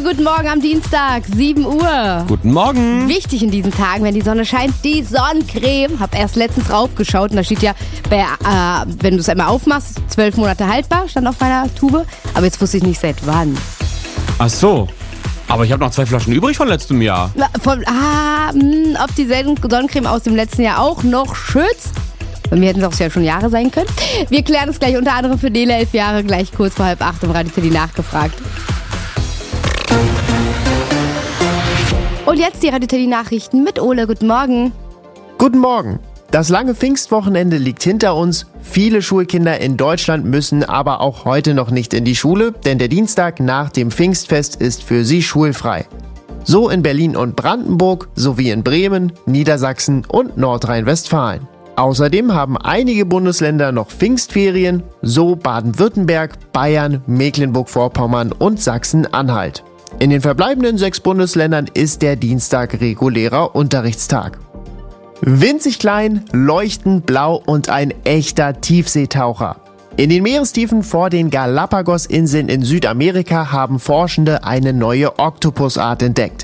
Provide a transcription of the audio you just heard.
Guten Morgen am Dienstag, 7 Uhr. Guten Morgen. Wichtig in diesen Tagen, wenn die Sonne scheint, die Sonnencreme. Hab erst letztens raufgeschaut und da steht ja, wenn du es einmal aufmachst, 12 Monate haltbar, stand auf meiner Tube. Aber jetzt wusste ich nicht seit wann. Ach so. Aber ich habe noch 2 Flaschen übrig von letztem Jahr. Ob die Sonnencreme aus dem letzten Jahr auch noch schützt? Bei mir hätten es auch ja schon Jahre sein können. Wir klären es gleich unter anderem für Nele, 11 Jahre, gleich kurz vor 7:30 im Radio Teddy nachgefragt. Und jetzt die Radio Teddy Nachrichten mit Ole. Guten Morgen. Guten Morgen. Das lange Pfingstwochenende liegt hinter uns. Viele Schulkinder in Deutschland müssen aber auch heute noch nicht in die Schule, denn der Dienstag nach dem Pfingstfest ist für sie schulfrei. So in Berlin und Brandenburg sowie in Bremen, Niedersachsen und Nordrhein-Westfalen. Außerdem haben einige Bundesländer noch Pfingstferien, so Baden-Württemberg, Bayern, Mecklenburg-Vorpommern und Sachsen-Anhalt. In den verbleibenden 6 Bundesländern ist der Dienstag regulärer Unterrichtstag. Winzig klein, leuchtend blau und ein echter Tiefseetaucher. In den Meerestiefen vor den Galapagos-Inseln in Südamerika haben Forschende eine neue Oktopusart entdeckt.